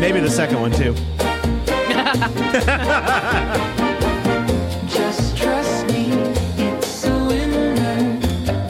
Maybe the second one, too. Just trust me, it's a winner.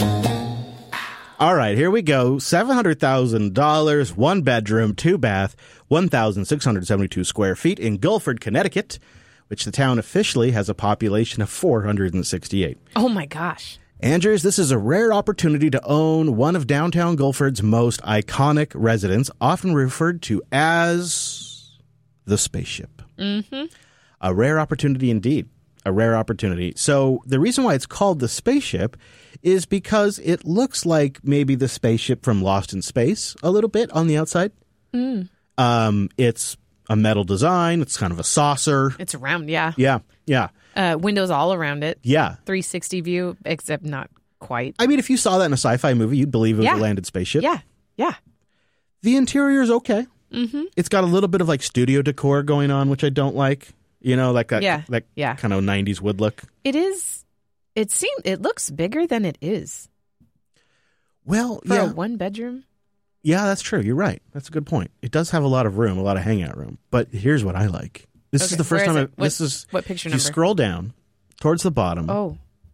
All right, here we go. $700,000, 1 bedroom, 2 bath, 1,672 square feet in Guilford, Connecticut, which the town officially has a population of 468. Oh, my gosh. Andrews, this is a rare opportunity to own one of downtown Guilford's most iconic residents, often referred to as the spaceship. Mm-hmm. A rare opportunity indeed. A rare opportunity. So the reason why it's called the spaceship is because it looks like maybe the spaceship from Lost in Space a little bit on the outside. Mm. It's a metal design. It's kind of a saucer. It's round, yeah. Yeah, yeah. Windows all around it. Yeah. 360 view, except not quite. I mean, if you saw that in a sci-fi movie, you'd believe it was a landed spaceship. Yeah, yeah. The interior is okay. Mm-hmm. It's got a little bit of like studio decor going on, which I don't like. You know, like that, kind of 90s wood look. It is. It looks bigger than it is. Well, For a 1 bedroom. Yeah, that's true. You're right. That's a good point. It does have a lot of room, a lot of hangout room. But here's what I like. This is the first time. What picture you number? Scroll down towards the bottom. Oh.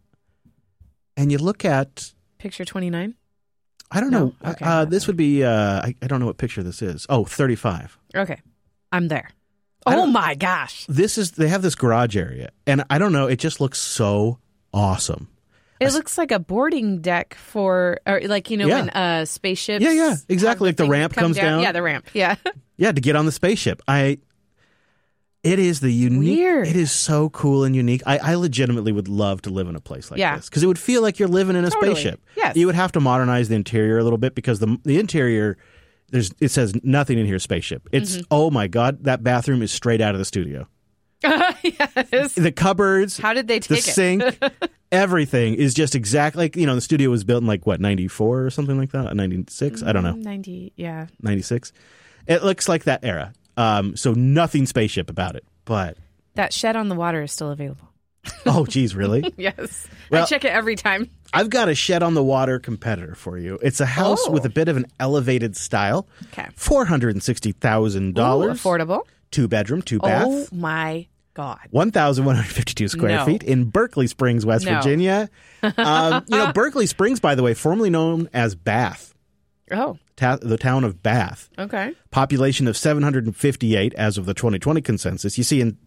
And you look at Picture 29? I don't know. Okay. This would be I don't know what picture this is. Oh, 35. Okay. I'm there. Oh my gosh. They have this garage area, and I don't know, it just looks so awesome. It looks like a boarding deck for, or like, you know, when spaceships. Yeah, exactly. Like the ramp comes down. Yeah, the ramp. Yeah. Yeah, to get on the spaceship. It is the unique. Weird. It is so cool and unique. I legitimately would love to live in a place like this because it would feel like you're living in a spaceship. Yes. You would have to modernize the interior a little bit because the interior, it says nothing in here spaceship. It's, oh my God, that bathroom is straight out of the studio. Yes. The cupboards. How did they take the sink, everything is just exactly like, the studio was built in like, what, 94 or something like that? 96? I don't know. 90, yeah. 96? It looks like that era. So nothing spaceship about it, but... That shed on the water is still available. Oh, geez, really? Yes. Well, I check it every time. I've got a shed on the water competitor for you. It's a house with a bit of an elevated style. Okay. $460,000. Affordable. 2 bedroom, 2 bath. Oh, my God. 1,152 square feet in Berkeley Springs, West Virginia. Berkeley Springs, by the way, formerly known as Bath. Oh. The town of Bath. Okay. Population of 758 as of the 2020 census. You see, in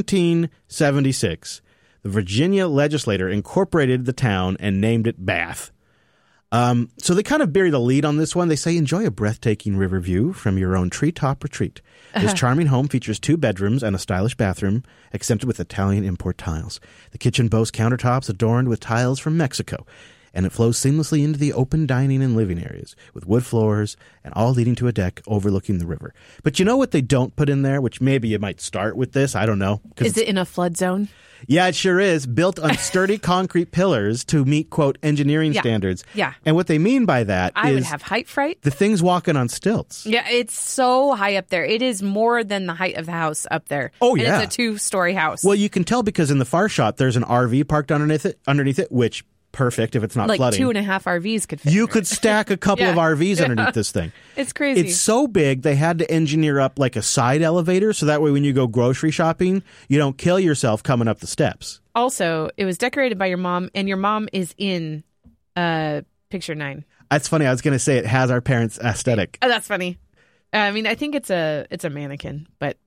1776, the Virginia legislature incorporated the town and named it Bath. So they kind of bury the lead on this one. They say, enjoy a breathtaking river view from your own treetop retreat. This charming home features 2 bedrooms and a stylish bathroom, accented with Italian import tiles. The kitchen boasts countertops adorned with tiles from Mexico, and it flows seamlessly into the open dining and living areas with wood floors and all leading to a deck overlooking the river. But you know what they don't put in there, which maybe you might start with this? I don't know. Is it in a flood zone? Yeah, it sure is. Built on sturdy concrete pillars to meet, quote, engineering standards. Yeah. And what they mean by that I is would have height fright. the thing's walking on stilts. Yeah, it's so high up there. It is more than the height of the house up there. Oh, and yeah. it's a 2-story house. Well, you can tell because in the far shot, there's an RV parked underneath it, which perfect if it's not like flooding. 2.5 RVs could fit. You could stack a couple of RVs underneath this thing. It's crazy. It's so big, they had to engineer up like a side elevator so that way when you go grocery shopping, you don't kill yourself coming up the steps. Also, it was decorated by your mom, and your mom is in picture 9. That's funny. I was going to say it has our parents' aesthetic. Oh, that's funny. I mean, I think it's a mannequin, but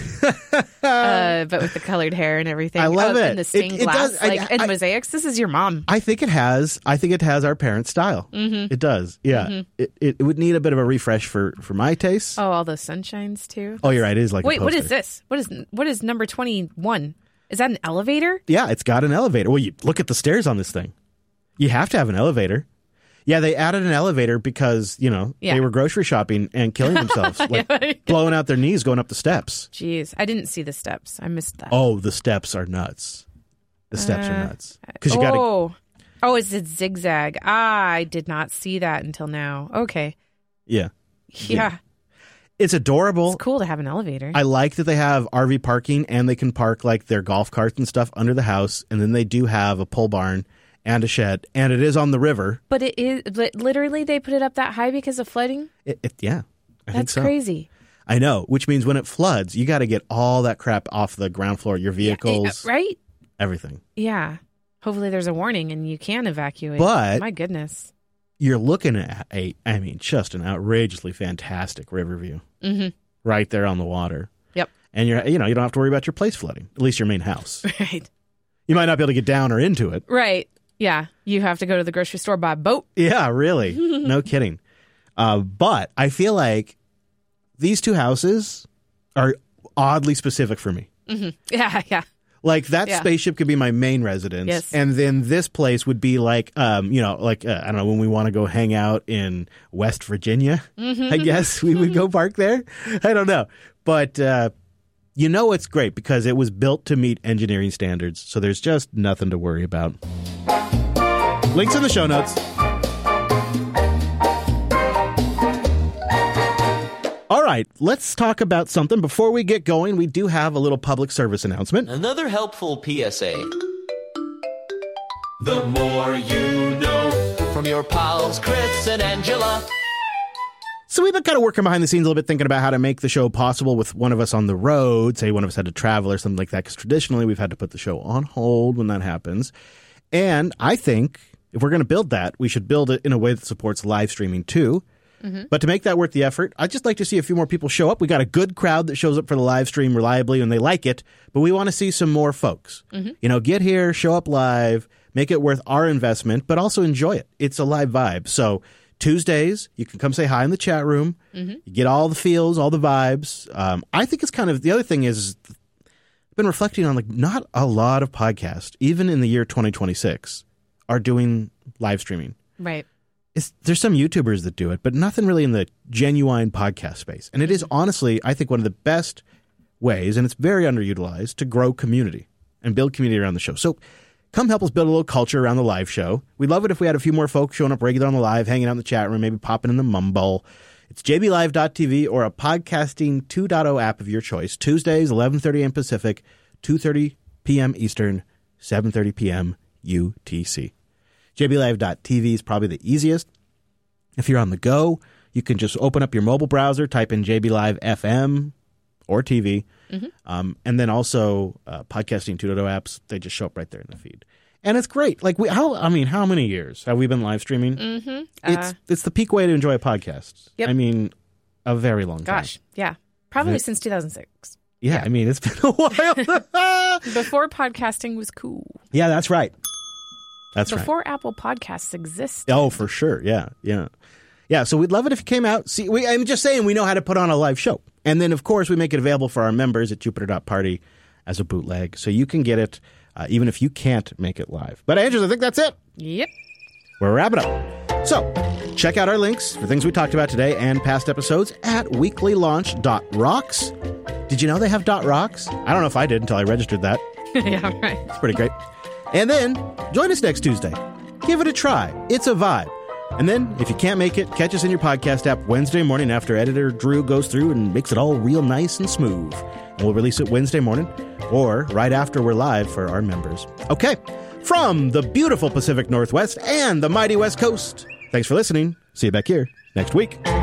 with the colored hair and everything. I love it. And the stained glass, and mosaics. This is your mom. I think it has our parents' style. Mm-hmm. It does. Yeah. Mm-hmm. It would need a bit of a refresh for my taste. Oh, all those sunshines too. Oh, you're right. It is like wait. a What is this? What is number 21? Is that an elevator? Yeah, it's got an elevator. Well, you look at the stairs on this thing. You have to have an elevator. Yeah, they added an elevator because, they were grocery shopping and killing themselves, blowing out their knees going up the steps. Jeez, I didn't see the steps. I missed that. Oh, the steps are nuts. The steps are nuts. Because you got to... Oh, is it zigzag? I did not see that until now. Okay. Yeah. Yeah. It's adorable. It's cool to have an elevator. I like that they have RV parking and they can park like their golf carts and stuff under the house. And then they do have a pole barn and a shed, and it is on the river. But it is literally they put it up that high because of flooding? Yeah. I think so. That's crazy. I know, which means when it floods, you got to get all that crap off the ground floor, your vehicles, Right? everything. Yeah. Hopefully there's a warning and you can evacuate. But- my goodness. You're looking at just an outrageously fantastic river view Mm-hmm. right there on the water. Yep. And you don't have to worry about your place flooding, at least your main house. Right. You might not be able to get down or into it. Right. Yeah. You have to go to the grocery store by boat. Yeah, really. No kidding. But I feel like these two houses are oddly specific for me. Mm-hmm. Yeah. Yeah. Like that Yeah. spaceship could be my main residence. Yes. And then this place would be like, I don't know, when we want to go hang out in West Virginia, I guess we would go park there. I don't know. But, it's great because it was built to meet engineering standards. So there's just nothing to worry about. Links in the show notes. All right, let's talk about something. Before we get going, we do have a little public service announcement. Another helpful PSA. The more you know. From your pals Chris and Angela. So we've been kind of working behind the scenes a little bit, thinking about how to make the show possible with one of us on the road. Say one of us had to travel or something like that, because traditionally we've had to put the show on hold when that happens. And I think if we're going to build that, we should build it in a way that supports live streaming too. But to make that worth the effort, I'd just like to see a few more people show up. We got a good crowd that shows up for the live stream reliably and they like it, but we want to see some more folks. Get here, show up live, make it worth our investment, but also enjoy it. It's a live vibe. So Tuesdays, you can come say hi in the chat room. You get all the feels, all the vibes. I think it's kind of, the other thing is, I've been reflecting on not a lot of podcasts, even in the year 2026, are doing live streaming. Right. There's some YouTubers that do it, but nothing really in the genuine podcast space. And it is honestly, I think, one of the best ways, and it's very underutilized, to grow community and build community around the show. So come help us build a little culture around the live show. We'd love it if we had a few more folks showing up regular on the live, hanging out in the chat room, maybe popping in the mumble. It's jblive.tv or a Podcasting 2.0 app of your choice. Tuesdays, 11:30 a.m. Pacific, 2:30 p.m. Eastern, 7:30 p.m. UTC. jblive.tv is probably the easiest. If you're on the go, you can just open up your mobile browser, type in JBLive FM or TV, and then also Podcasting 2.0 apps. They just show up right there in the feed. And it's great. How many years have we been live streaming? It's the peak way to enjoy a podcast. Yep. A very long time. Gosh. Yeah. Probably since 2006. Yeah, it's been a while. Before podcasting was cool. Yeah, that's right. That's right. Before Apple Podcasts existed. Oh, for sure. Yeah. Yeah, so we'd love it if you came out. See, I'm just saying we know how to put on a live show. And then, of course, we make it available for our members at Jupiter.Party as a bootleg. So you can get it even if you can't make it live. But, Andrews, I think that's it. Yep. We're wrapping up. So check out our links for things we talked about today and past episodes at weeklylaunch.rocks. Did you know they have .rocks? I don't know if I did until I registered that. Yeah, right. It's pretty great. And then join us next Tuesday. Give it a try. It's a vibe. And then, if you can't make it, catch us in your podcast app Wednesday morning after editor Drew goes through and makes it all real nice and smooth. And we'll release it Wednesday morning or right after we're live for our members. Okay, from the beautiful Pacific Northwest and the mighty West Coast, thanks for listening. See you back here next week.